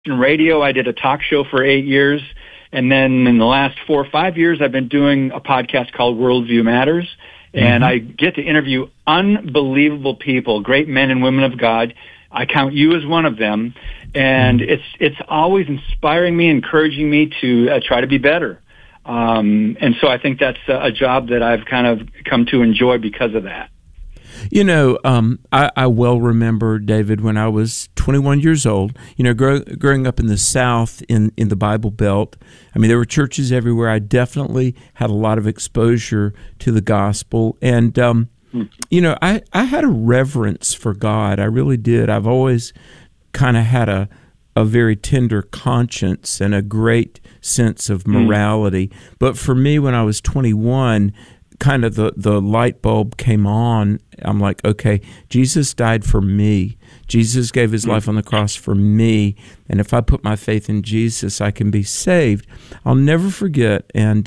radio. I did a talk show for 8 years. And then in the last 4 or 5 years, I've been doing a podcast called Worldview Matters. And I get to interview unbelievable people, great men and women of God. I count you as one of them. And it's always inspiring me, encouraging me to try to be better. And so I think that's a job that I've kind of come to enjoy because of that. You know, I well remember, David, when I was 21 years old, you know, growing up in the South in the Bible Belt. I mean, there were churches everywhere. I definitely had a lot of exposure to the gospel. And, you know, I had a reverence for God. I really did. I've always kind of had a very tender conscience and a great sense of morality. But for me, when I was 21, kind of the light bulb came on. I'm like, okay, Jesus died for me. Jesus gave his life on the cross for me. And if I put my faith in Jesus, I can be saved. I'll never forget. And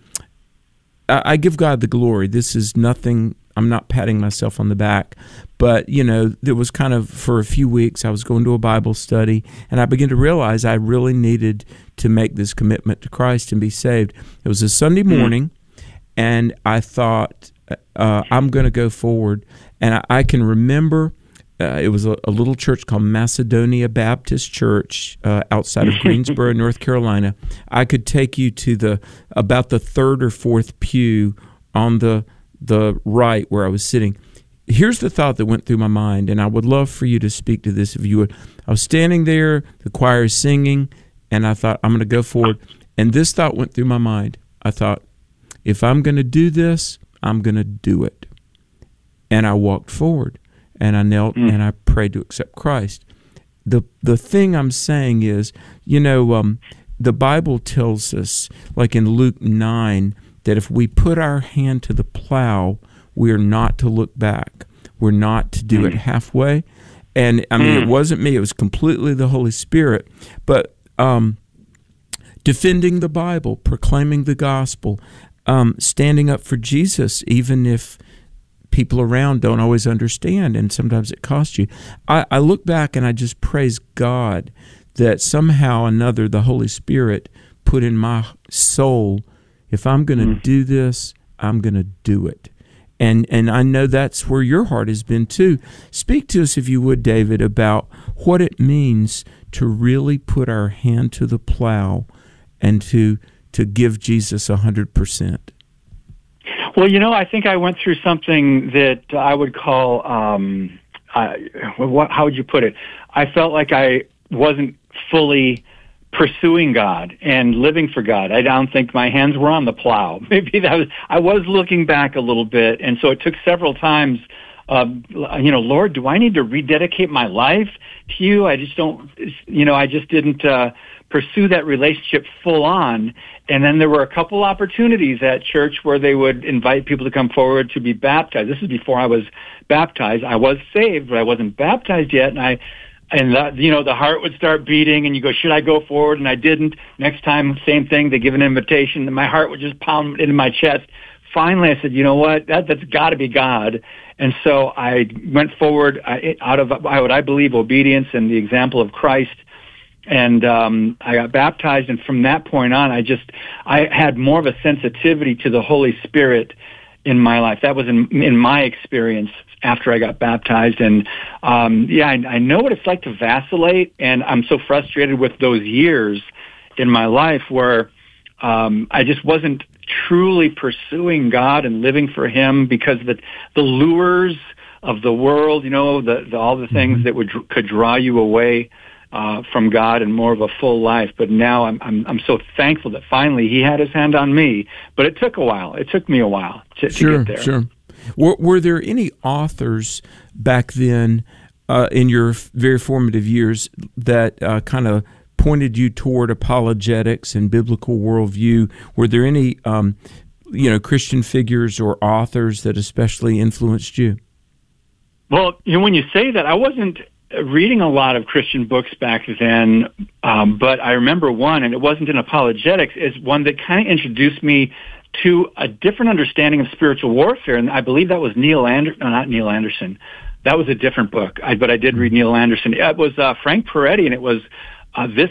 I give God the glory. This is nothing, I'm not patting myself on the back. But, you know, there was kind of, for a few weeks, I was going to a Bible study, and I began to realize I really needed to make this commitment to Christ and be saved. It was a Sunday morning. And I thought, I'm going to go forward. And I can remember it was a little church called Macedonia Baptist Church outside of Greensboro, North Carolina. I could take you to about the third or fourth pew on the right where I was sitting. Here's the thought that went through my mind, and I would love for you to speak to this if you would. I was standing there, the choir is singing, and I thought, I'm going to go forward. And this thought went through my mind. I thought, if I'm going to do this, I'm going to do it. And I walked forward, and I knelt, and I prayed to accept Christ. The thing I'm saying is, you know, the Bible tells us, like in Luke 9, that if we put our hand to the plow, we are not to look back. We're not to do it halfway. And, I mean, it wasn't me. It was completely the Holy Spirit. But defending the Bible, proclaiming the gospel, standing up for Jesus, even if people around don't always understand, and sometimes it costs you. I look back and I just praise God that somehow or another the Holy Spirit put in my soul, if I'm going to do this, I'm going to do it. And I know that's where your heart has been too. Speak to us, if you would, David, about what it means to really put our hand to the plow and to give Jesus 100%. Well, you know, I think I went through something that I would call, how would you put it? I felt like I wasn't fully pursuing God and living for God. I don't think my hands were on the plow. Maybe I was looking back a little bit, and so it took several times, you know, Lord, do I need to rededicate my life to you? I just don't, you know, I just didn't pursue that relationship full on. And then there were a couple opportunities at church where they would invite people to come forward to be baptized. This is before I was baptized. I was saved, but I wasn't baptized yet. And you know, the heart would start beating, and you go, should I go forward? And I didn't. Next time, same thing. They give an invitation, and my heart would just pound into my chest. Finally, I said, you know what? That's got to be God. And so I went forward out of what I believe obedience and the example of Christ. And I got baptized, and from that point on, I had more of a sensitivity to the Holy Spirit in my life. That was in my experience after I got baptized. And I know what it's like to vacillate, and I'm so frustrated with those years in my life where I just wasn't truly pursuing God and living for Him because the lures of the world, you know, all the things that could draw you away from God and more of a full life. But now I'm so thankful that finally He had His hand on me. But it took a while. It took me a while to get there. Sure. Were there any authors back then in your very formative years that kind of pointed you toward apologetics and biblical worldview? Were there any Christian figures or authors that especially influenced you? Well, you know, when you say that, I wasn't reading a lot of Christian books back then, but I remember one, and it wasn't in apologetics, is one that kind of introduced me to a different understanding of spiritual warfare, and I believe that was not Neil Anderson. That was a different book, but I did read Neil Anderson. It was Frank Peretti, and it was this